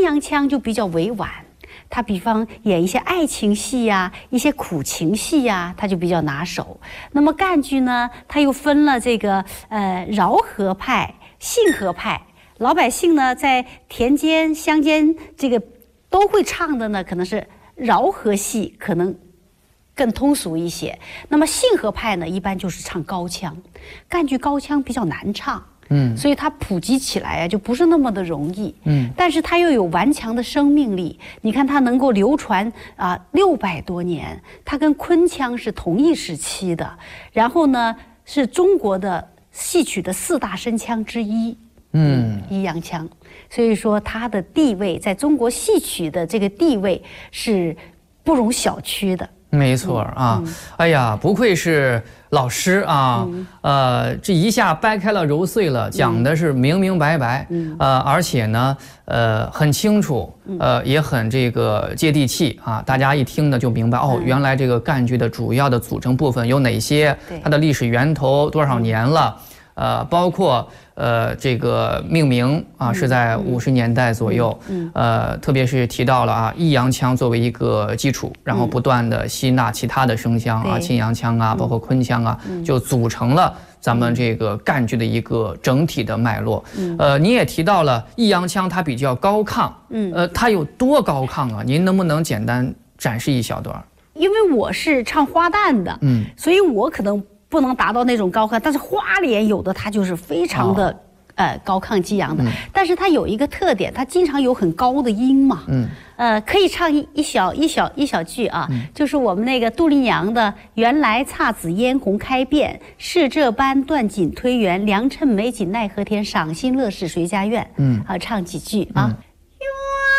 阳腔就比较委婉，他比方演一些爱情戏呀、一些苦情戏呀，他就比较拿手。那么赣剧呢，它又分了这个饶河派、信和派。老百姓呢，在田间、乡间这个都会唱的呢，可能是饶河戏，可能更通俗一些。那么信和派呢，一般就是唱高腔，赣剧高腔比较难唱。所以它普及起来啊，就不是那么的容易。但是它又有顽强的生命力。你看它能够流传600多年，它跟昆腔是同一时期的。然后呢，是中国的戏曲的4大声腔之一。弋阳腔。所以说它的地位在中国戏曲的这个地位是不容小觑的。 没错啊，哎呀，不愧是老师啊，这一下掰开了揉碎了，讲的是明明白白，而且呢，很清楚，也很这个接地气啊，大家一听呢就明白哦，原来这个赣剧的主要的组成部分有哪些，它的历史源头多少年了，包括这个命名啊是在50年代左右，特别是提到了啊弋阳腔作为一个基础，然后不断的吸纳其他的声腔啊，沁阳腔啊，包括昆腔啊，就组成了咱们这个赣剧的一个整体的脉络。你也提到了弋阳腔它比较高亢，它有多高亢啊？您能不能简单展示一小段？ 因为我是唱花旦的，所以我可能不能达到那种高亢，但是花脸有的它就是非常的高亢激昂的，但是它有一个特点，它经常有很高的音嘛，可以唱一小句啊，就是我们那个杜丽娘的“原来姹紫嫣红开遍，是这般断井推源，良辰美景奈何天，赏心乐事谁家院”，唱几句啊。